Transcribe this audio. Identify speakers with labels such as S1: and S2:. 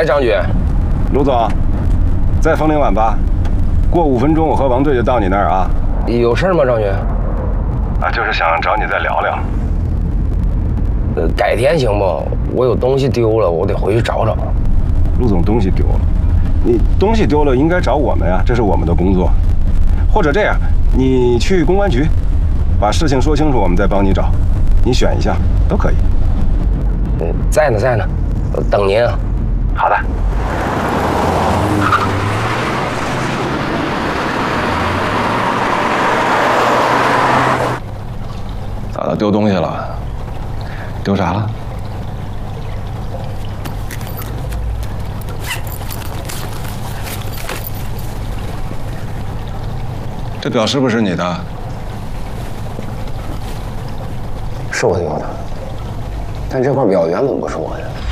S1: 哎，张局，
S2: 卢总，在枫林晚吧，过5分钟我和王队就到你那儿啊。
S1: 有事吗，张局？
S2: 就是想找你再聊聊。
S1: 改天行不？我有东西丢了，我得回去找找。
S2: 陆总东西丢了，你东西丢了应该找我们呀，这是我们的工作。或者这样，你去公安局，把事情说清楚，我们再帮你找。你选一项都可以。
S1: 在呢，在呢，等您啊。
S2: 好的。
S3: 咋的？丢东西了？丢啥了？这表是不是你的？
S1: 是我丢的，但这块表原本不是我的。